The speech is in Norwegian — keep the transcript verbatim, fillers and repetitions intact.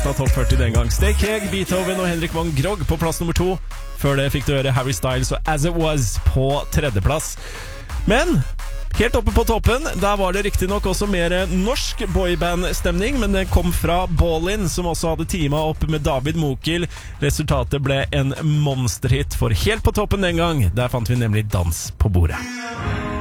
av Topp førti den gang. Stay Keg, Beethoven og Henrik von Grogg på plass nummer to. Før det fikk du høre Harry Styles og As It Was på tredjeplass. Men helt oppe på toppen, der var det riktig nok også mer norsk boyband-stemning, men det kom fra Ballin, som også hadde teamet opp med David Mokel. Resultatet ble en monsterhit, for helt på toppen den gang, der fant vi nemlig Dans på bordet.